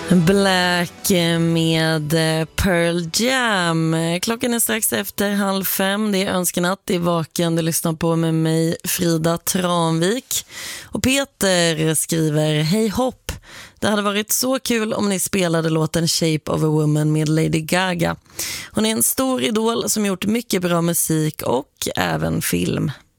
Black med Pearl Jam. Klockan är strax efter 4:30. Det är Önskenatt i Vaken. Du lyssnar på med mig, Frida Tranvik. Och Peter skriver: Hej hopp. Det hade varit så kul om ni spelade låten Shape of a Woman med Lady Gaga. Hon är en stor idol som gjort mycket bra musik och även film.